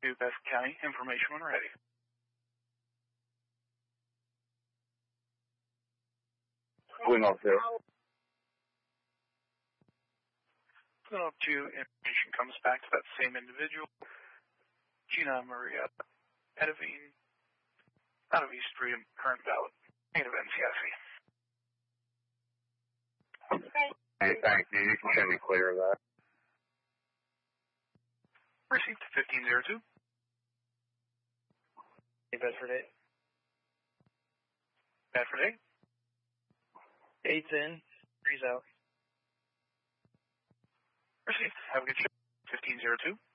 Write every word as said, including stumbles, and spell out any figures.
New Bedford County, information when ready. Going up there. Going up to information comes back to that same individual, Gina Maria Edavine, out of East Freedom, current valid, main of N C S E. Hey, thank you. You can send me clear of that. Received fifteen oh two. Hey, Bedford eight. Bedford eight. Eight's in. Three's out. Received. Have a good trip. fifteen oh two.